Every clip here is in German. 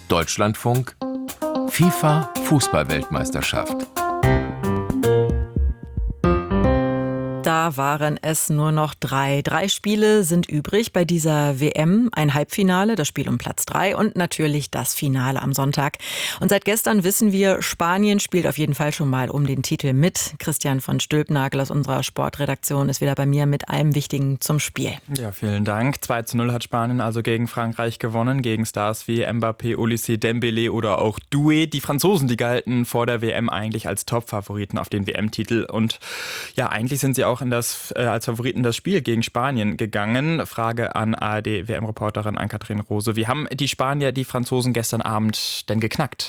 Deutschlandfunk FIFA Fußball-Weltmeisterschaft. Da waren es nur noch drei. 3 Spiele sind übrig bei dieser WM. Ein Halbfinale, das Spiel um Platz 3 und natürlich das Finale am Sonntag. Und seit gestern wissen wir, Spanien spielt auf jeden Fall schon mal um den Titel mit. Christian von Stülpnagel aus unserer Sportredaktion ist wieder bei mir mit allem Wichtigen zum Spiel. Ja, vielen Dank. 2:0 hat Spanien also gegen Frankreich gewonnen, gegen Stars wie Mbappé, Olise, Dembélé oder auch Doué. Die Franzosen, die galten vor der WM eigentlich als Top-Favoriten auf den WM-Titel. Und ja, eigentlich sind sie auch als Favoriten das Spiel gegen Spanien gegangen. Frage an ARD-WM-Reporterin Ann-Kathrin Rose. Wie haben die Spanier die Franzosen gestern Abend denn geknackt?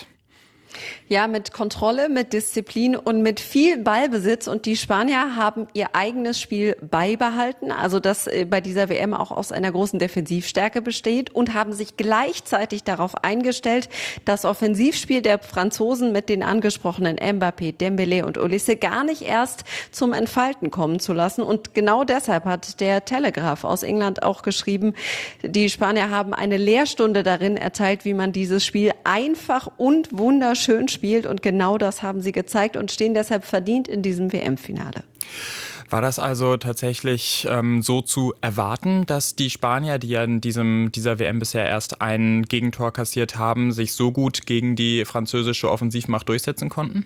Ja, mit Kontrolle, mit Disziplin und mit viel Ballbesitz. Und die Spanier haben ihr eigenes Spiel beibehalten, also das bei dieser WM auch aus einer großen Defensivstärke besteht, und haben sich gleichzeitig darauf eingestellt, das Offensivspiel der Franzosen mit den angesprochenen Mbappé, Dembélé und Olise gar nicht erst zum Entfalten kommen zu lassen. Und genau deshalb hat der Telegraph aus England auch geschrieben, die Spanier haben eine Lehrstunde darin erteilt, wie man dieses Spiel einfach und wunderschön spielt, und genau das haben sie gezeigt und stehen deshalb verdient in diesem WM-Finale. War das also tatsächlich so zu erwarten, dass die Spanier, die ja in dieser WM bisher erst ein Gegentor kassiert haben, sich so gut gegen die französische Offensivmacht durchsetzen konnten?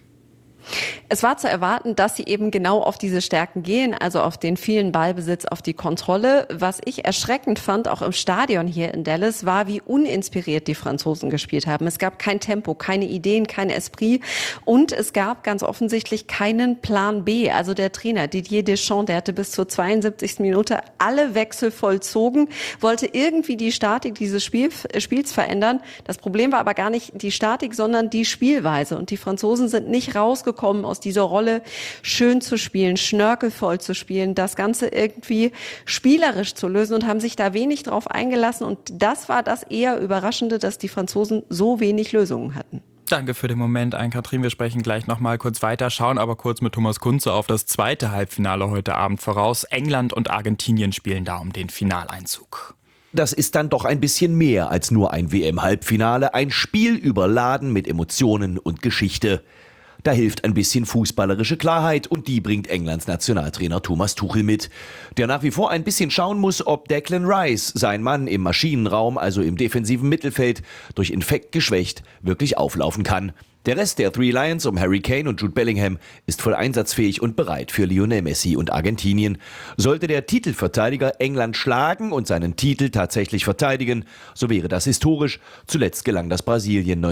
Es war zu erwarten, dass sie eben genau auf diese Stärken gehen, also auf den vielen Ballbesitz, auf die Kontrolle. Was ich erschreckend fand, auch im Stadion hier in Dallas, war, wie uninspiriert die Franzosen gespielt haben. Es gab kein Tempo, keine Ideen, kein Esprit, und es gab ganz offensichtlich keinen Plan B. Also der Trainer Didier Deschamps, der hatte bis zur 72. Minute alle Wechsel vollzogen, wollte irgendwie die Statik dieses Spiels verändern. Das Problem war aber gar nicht die Statik, sondern die Spielweise. Und die Franzosen sind nicht rausgekommen aus dieser Rolle, schön zu spielen, schnörkelvoll zu spielen, das Ganze irgendwie spielerisch zu lösen, und haben sich da wenig drauf eingelassen. Und das war das eher Überraschende, dass die Franzosen so wenig Lösungen hatten. Danke für den Moment, Ann-Kathrin. Wir sprechen gleich noch mal kurz weiter, schauen aber kurz mit Thomas Kunze auf das zweite Halbfinale heute Abend voraus. England und Argentinien spielen da um den Finaleinzug. Das ist dann doch ein bisschen mehr als nur ein WM-Halbfinale, ein Spiel überladen mit Emotionen und Geschichte. Da hilft ein bisschen fußballerische Klarheit, und die bringt Englands Nationaltrainer Thomas Tuchel mit, der nach wie vor ein bisschen schauen muss, ob Declan Rice, sein Mann im Maschinenraum, also im defensiven Mittelfeld, durch Infekt geschwächt, wirklich auflaufen kann. Der Rest der Three Lions um Harry Kane und Jude Bellingham ist voll einsatzfähig und bereit für Lionel Messi und Argentinien. Sollte der Titelverteidiger England schlagen und seinen Titel tatsächlich verteidigen, so wäre das historisch. Zuletzt gelang das Brasilien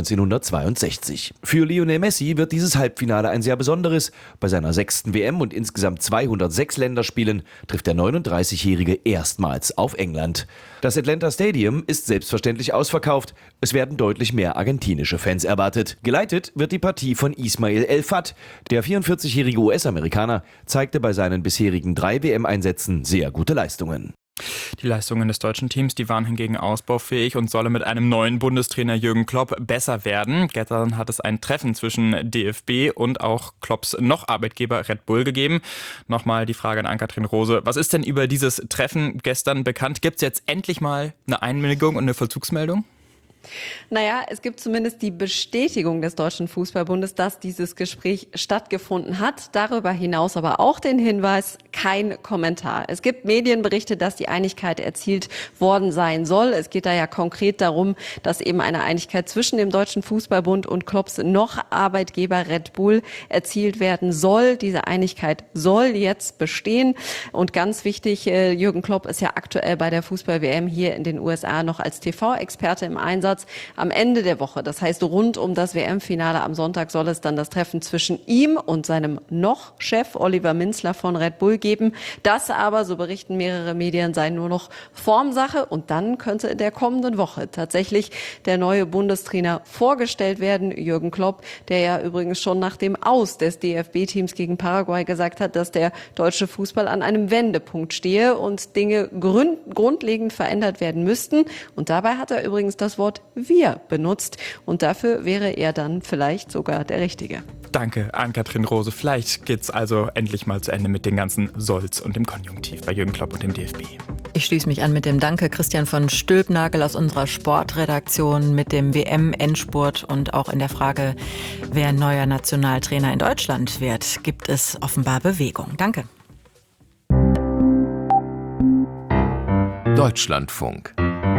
1962. Für Lionel Messi wird dieses Halbfinale ein sehr besonderes. Bei seiner 6. WM und insgesamt 206 Länderspielen trifft der 39-Jährige erstmals auf England. Das Atlanta Stadium ist selbstverständlich ausverkauft. Es werden deutlich mehr argentinische Fans erwartet. Geleitet wird die Partie von Ismail El Fat. Der 44-jährige US-Amerikaner zeigte bei seinen bisherigen 3 WM-Einsätzen sehr gute Leistungen. Die Leistungen des deutschen Teams, die waren hingegen ausbaufähig und solle mit einem neuen Bundestrainer Jürgen Klopp besser werden. Gestern hat es ein Treffen zwischen DFB und auch Klopps noch Arbeitgeber Red Bull gegeben. Nochmal die Frage an Ann-Kathrin Rose. Was ist denn über dieses Treffen gestern bekannt? Gibt es jetzt endlich mal eine Einwilligung und eine Vollzugsmeldung? Naja, es gibt zumindest die Bestätigung des Deutschen Fußballbundes, dass dieses Gespräch stattgefunden hat. Darüber hinaus aber auch den Hinweis, kein Kommentar. Es gibt Medienberichte, dass die Einigkeit erzielt worden sein soll. Es geht da ja konkret darum, dass eben eine Einigkeit zwischen dem Deutschen Fußballbund und Klopps noch Arbeitgeber Red Bull erzielt werden soll. Diese Einigkeit soll jetzt bestehen. Und ganz wichtig, Jürgen Klopp ist ja aktuell bei der Fußball-WM hier in den USA noch als TV-Experte im Einsatz. Am Ende der Woche, das heißt rund um das WM-Finale am Sonntag, soll es dann das Treffen zwischen ihm und seinem noch Chef Oliver Minzler von Red Bull geben. Das aber, so berichten mehrere Medien, sei nur noch Formsache, und dann könnte in der kommenden Woche tatsächlich der neue Bundestrainer vorgestellt werden, Jürgen Klopp, der ja übrigens schon nach dem Aus des DFB-Teams gegen Paraguay gesagt hat, dass der deutsche Fußball an einem Wendepunkt stehe und Dinge grundlegend verändert werden müssten. Und dabei hat er übrigens das Wort Wort wir benutzt. Und dafür wäre er dann vielleicht sogar der Richtige. Danke, Ann-Kathrin Rose. Vielleicht geht's also endlich mal zu Ende mit den ganzen Solls und dem Konjunktiv bei Jürgen Klopp und dem DFB. Ich schließe mich an mit dem Danke Christian von Stülpnagel aus unserer Sportredaktion mit dem WM-Endspurt und auch in der Frage, wer neuer Nationaltrainer in Deutschland wird, gibt es offenbar Bewegung. Danke. Deutschlandfunk.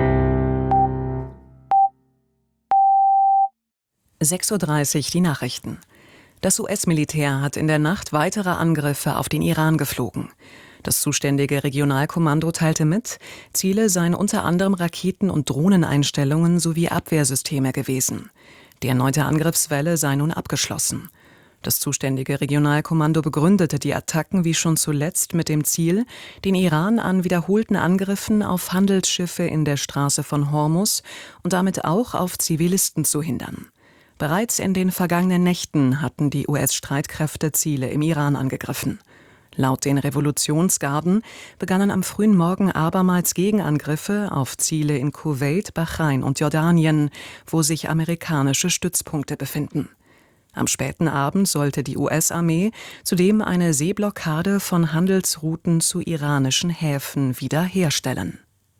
6:30 Uhr die Nachrichten. Das US-Militär hat in der Nacht weitere Angriffe auf den Iran geflogen. Das zuständige Regionalkommando teilte mit, Ziele seien unter anderem Raketen- und Drohneneinstellungen sowie Abwehrsysteme gewesen. Die erneute Angriffswelle sei nun abgeschlossen. Das zuständige Regionalkommando begründete die Attacken wie schon zuletzt mit dem Ziel, den Iran an wiederholten Angriffen auf Handelsschiffe in der Straße von Hormuz und damit auch auf Zivilisten zu hindern. Bereits in den vergangenen Nächten hatten die US-Streitkräfte Ziele im Iran angegriffen. Laut den Revolutionsgarden begannen am frühen Morgen abermals Gegenangriffe auf Ziele in Kuwait, Bahrain und Jordanien, wo sich amerikanische Stützpunkte befinden. Am späten Abend sollte die US-Armee zudem eine Seeblockade von Handelsrouten zu iranischen Häfen wiederherstellen.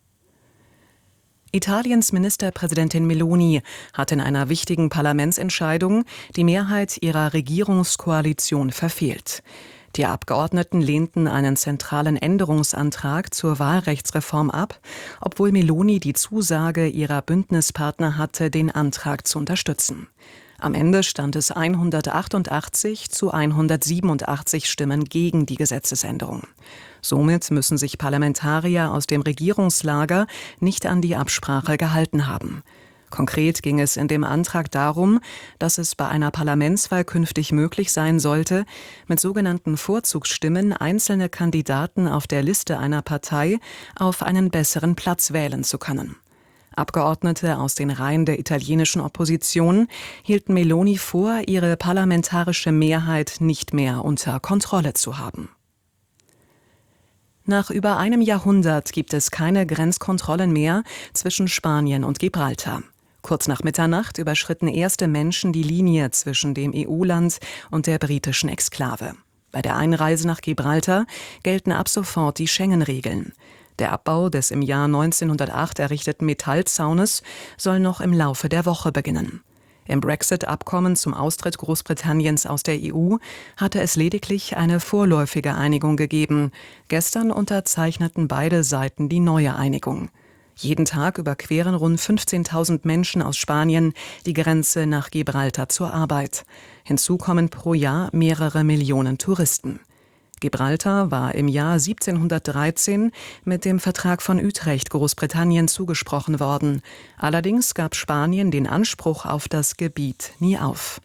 Italiens Ministerpräsidentin Meloni hat in einer wichtigen Parlamentsentscheidung die Mehrheit ihrer Regierungskoalition verfehlt. Die Abgeordneten lehnten einen zentralen Änderungsantrag zur Wahlrechtsreform ab, obwohl Meloni die Zusage ihrer Bündnispartner hatte, den Antrag zu unterstützen. Am Ende stand es 188 zu 187 Stimmen gegen die Gesetzesänderung. Somit müssen sich Parlamentarier aus dem Regierungslager nicht an die Absprache gehalten haben. Konkret ging es in dem Antrag darum, dass es bei einer Parlamentswahl künftig möglich sein sollte, mit sogenannten Vorzugsstimmen einzelne Kandidaten auf der Liste einer Partei auf einen besseren Platz wählen zu können. Abgeordnete aus den Reihen der italienischen Opposition hielten Meloni vor, ihre parlamentarische Mehrheit nicht mehr unter Kontrolle zu haben. Nach über einem Jahrhundert gibt es keine Grenzkontrollen mehr zwischen Spanien und Gibraltar. Kurz nach Mitternacht überschritten erste Menschen die Linie zwischen dem EU-Land und der britischen Exklave. Bei der Einreise nach Gibraltar gelten ab sofort die Schengen-Regeln. Der Abbau des im Jahr 1908 errichteten Metallzaunes soll noch im Laufe der Woche beginnen. Im Brexit-Abkommen zum Austritt Großbritanniens aus der EU hatte es lediglich eine vorläufige Einigung gegeben. Gestern unterzeichneten beide Seiten die neue Einigung. Jeden Tag überqueren rund 15.000 Menschen aus Spanien die Grenze nach Gibraltar zur Arbeit. Hinzu kommen pro Jahr mehrere Millionen Touristen. Gibraltar war im Jahr 1713 mit dem Vertrag von Utrecht Großbritannien zugesprochen worden. Allerdings gab Spanien den Anspruch auf das Gebiet nie auf.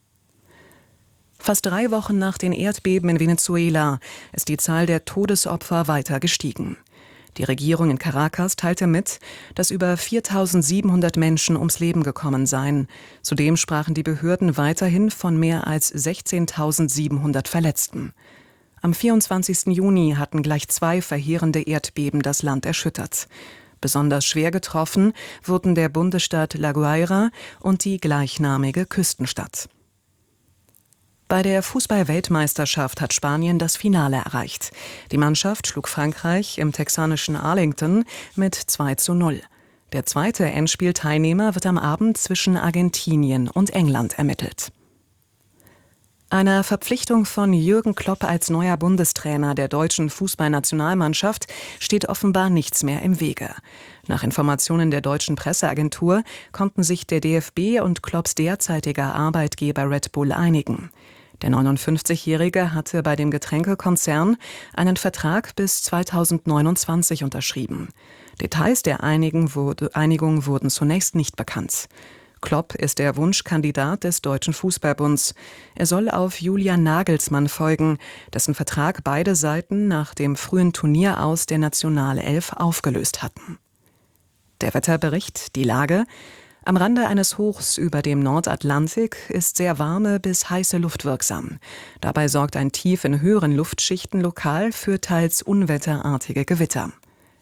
Fast 3 Wochen nach den Erdbeben in Venezuela ist die Zahl der Todesopfer weiter gestiegen. Die Regierung in Caracas teilte mit, dass über 4.700 Menschen ums Leben gekommen seien. Zudem sprachen die Behörden weiterhin von mehr als 16.700 Verletzten. Am 24. Juni hatten gleich 2 verheerende Erdbeben das Land erschüttert. Besonders schwer getroffen wurden der Bundesstaat La Guaira und die gleichnamige Küstenstadt. Bei der Fußball-Weltmeisterschaft hat Spanien das Finale erreicht. Die Mannschaft schlug Frankreich im texanischen Arlington mit 2:0. Der zweite Endspielteilnehmer wird am Abend zwischen Argentinien und England ermittelt. Einer Verpflichtung von Jürgen Klopp als neuer Bundestrainer der deutschen Fußballnationalmannschaft steht offenbar nichts mehr im Wege. Nach Informationen der deutschen Presseagentur konnten sich der DFB und Klopps derzeitiger Arbeitgeber Red Bull einigen. Der 59-Jährige hatte bei dem Getränkekonzern einen Vertrag bis 2029 unterschrieben. Details der Einigung wurden zunächst nicht bekannt. Klopp ist der Wunschkandidat des Deutschen Fußballbunds. Er soll auf Julian Nagelsmann folgen, dessen Vertrag beide Seiten nach dem frühen Turnieraus der Nationalelf aufgelöst hatten. Der Wetterbericht, die Lage: Am Rande eines Hochs über dem Nordatlantik ist sehr warme bis heiße Luft wirksam. Dabei sorgt ein Tief in höheren Luftschichten lokal für teils unwetterartige Gewitter.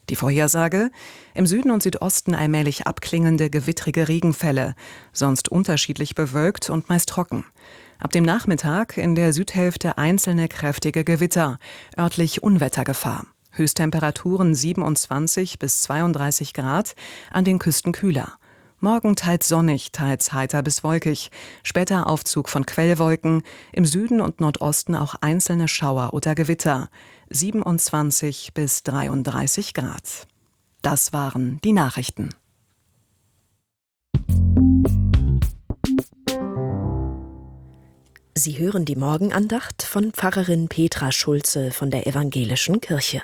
Die Vorhersage: im Süden und Südosten allmählich abklingende gewittrige Regenfälle, sonst unterschiedlich bewölkt und meist trocken. Ab dem Nachmittag in der Südhälfte einzelne kräftige Gewitter, örtlich Unwettergefahr. Höchsttemperaturen 27 bis 32 Grad, an den Küsten kühler. Morgen teils sonnig, teils heiter bis wolkig, später Aufzug von Quellwolken, im Süden und Nordosten auch einzelne Schauer oder Gewitter, 27 bis 33 Grad. Das waren die Nachrichten. Sie hören die Morgenandacht von Pfarrerin Petra Schulze von der Evangelischen Kirche.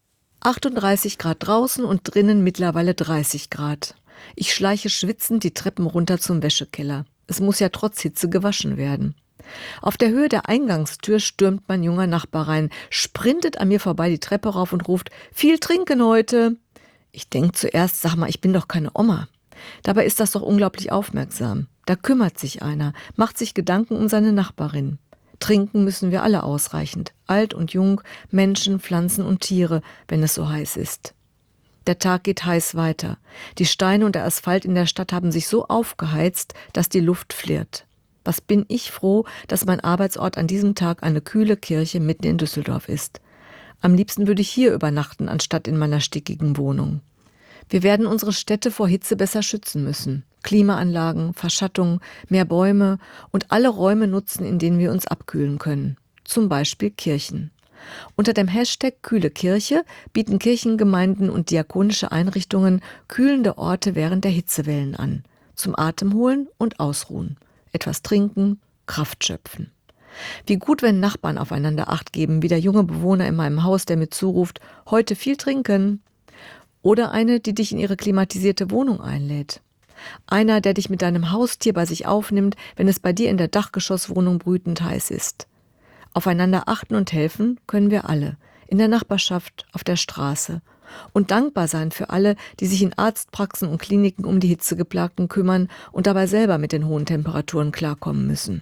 38 Grad draußen und drinnen mittlerweile 30 Grad. Ich schleiche schwitzend die Treppen runter zum Wäschekeller. Es muss ja trotz Hitze gewaschen werden. Auf der Höhe der Eingangstür stürmt mein junger Nachbar rein, sprintet an mir vorbei die Treppe rauf und ruft: Viel trinken heute! Ich denke zuerst, sag mal, ich bin doch keine Oma. Dabei ist das doch unglaublich aufmerksam. Da kümmert sich einer, macht sich Gedanken um seine Nachbarin. Trinken müssen wir alle ausreichend, alt und jung, Menschen, Pflanzen und Tiere, wenn es so heiß ist. Der Tag geht heiß weiter. Die Steine und der Asphalt in der Stadt haben sich so aufgeheizt, dass die Luft flirrt. Was bin ich froh, dass mein Arbeitsort an diesem Tag eine kühle Kirche mitten in Düsseldorf ist. Am liebsten würde ich hier übernachten, anstatt in meiner stickigen Wohnung. Wir werden unsere Städte vor Hitze besser schützen müssen. Klimaanlagen, Verschattung, mehr Bäume und alle Räume nutzen, in denen wir uns abkühlen können. Zum Beispiel Kirchen. Unter dem Hashtag Kühle Kirche bieten Kirchengemeinden und diakonische Einrichtungen kühlende Orte während der Hitzewellen an. Zum Atemholen und Ausruhen. Etwas trinken, Kraft schöpfen. Wie gut, wenn Nachbarn aufeinander Acht geben, wie der junge Bewohner in meinem Haus, der mir zuruft: Heute viel trinken. Oder eine, die dich in ihre klimatisierte Wohnung einlädt. Einer, der dich mit deinem Haustier bei sich aufnimmt, wenn es bei dir in der Dachgeschosswohnung brütend heiß ist. Aufeinander achten und helfen können wir alle, in der Nachbarschaft, auf der Straße. Und dankbar sein für alle, die sich in Arztpraxen und Kliniken um die Hitzegeplagten kümmern und dabei selber mit den hohen Temperaturen klarkommen müssen.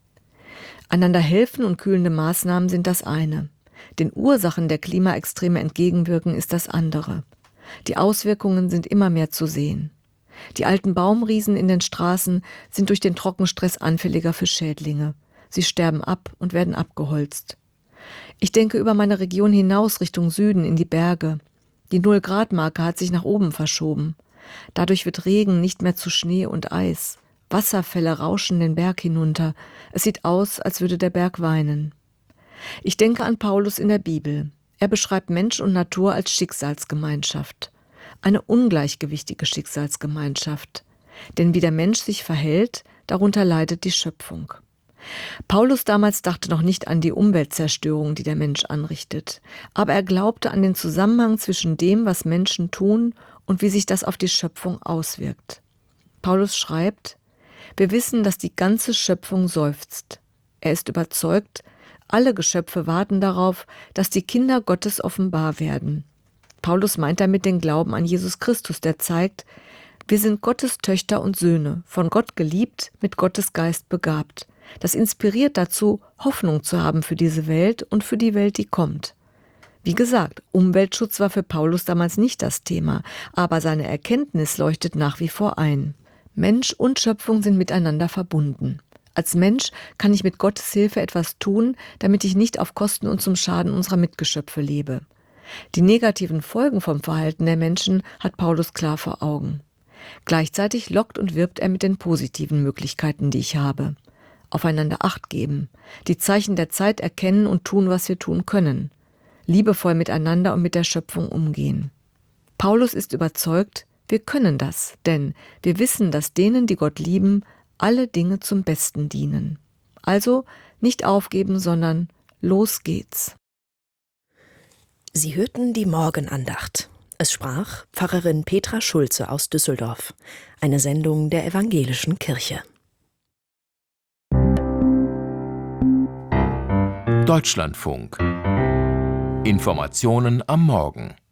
Einander helfen und kühlende Maßnahmen sind das eine. Den Ursachen der Klimaextreme entgegenwirken ist das andere. Die Auswirkungen sind immer mehr zu sehen. Die alten Baumriesen in den Straßen sind durch den Trockenstress anfälliger für Schädlinge. Sie sterben ab und werden abgeholzt. Ich denke über meine Region hinaus Richtung Süden in die Berge. Die 0-Grad-Marke hat sich nach oben verschoben. Dadurch wird Regen nicht mehr zu Schnee und Eis. Wasserfälle rauschen den Berg hinunter. Es sieht aus, als würde der Berg weinen. Ich denke an Paulus in der Bibel. Er beschreibt Mensch und Natur als Schicksalsgemeinschaft. Eine ungleichgewichtige Schicksalsgemeinschaft. Denn wie der Mensch sich verhält, darunter leidet die Schöpfung. Paulus damals dachte noch nicht an die Umweltzerstörung, die der Mensch anrichtet. Aber er glaubte an den Zusammenhang zwischen dem, was Menschen tun und wie sich das auf die Schöpfung auswirkt. Paulus schreibt: Wir wissen, dass die ganze Schöpfung seufzt. Er ist überzeugt, alle Geschöpfe warten darauf, dass die Kinder Gottes offenbar werden. Paulus meint damit den Glauben an Jesus Christus, der zeigt: Wir sind Gottes Töchter und Söhne, von Gott geliebt, mit Gottes Geist begabt. Das inspiriert dazu, Hoffnung zu haben für diese Welt und für die Welt, die kommt. Wie gesagt, Umweltschutz war für Paulus damals nicht das Thema, aber seine Erkenntnis leuchtet nach wie vor ein. Mensch und Schöpfung sind miteinander verbunden. Als Mensch kann ich mit Gottes Hilfe etwas tun, damit ich nicht auf Kosten und zum Schaden unserer Mitgeschöpfe lebe. Die negativen Folgen vom Verhalten der Menschen hat Paulus klar vor Augen. Gleichzeitig lockt und wirbt er mit den positiven Möglichkeiten, die ich habe. Aufeinander Acht geben, die Zeichen der Zeit erkennen und tun, was wir tun können. Liebevoll miteinander und mit der Schöpfung umgehen. Paulus ist überzeugt, wir können das, denn wir wissen, dass denen, die Gott lieben, alle Dinge zum Besten dienen. Also nicht aufgeben, sondern los geht's. Sie hörten die Morgenandacht. Es sprach Pfarrerin Petra Schulze aus Düsseldorf. Eine Sendung der Evangelischen Kirche. Deutschlandfunk. Informationen am Morgen.